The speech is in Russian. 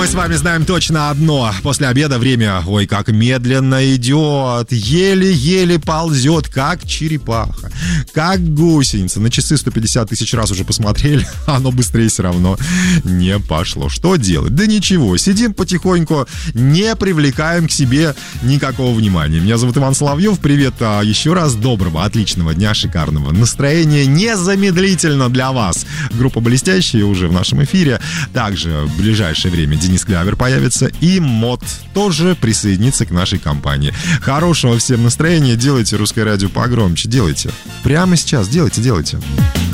мы с вами знаем точно одно. После обеда время, ой, как медленно идет, еле-еле ползет, как черепаха, как гусеница. На часы 150 тысяч раз уже посмотрели, а оно быстрее все равно не пошло. Что делать? Да ничего, сидим потихоньку, не привлекаем к себе никакого внимания. Меня зовут Иван Соловьев, привет еще раз, доброго, отличного дня, шикарного настроения, незамедлительно для вас. Группа «Блестящие» уже в нашем эфире. Также в ближайшее время Денис Клявер появится, и МОД тоже присоединится к нашей компании. Хорошего всем настроения, делайте русское радио погромче, делайте. Прямо сейчас, делайте.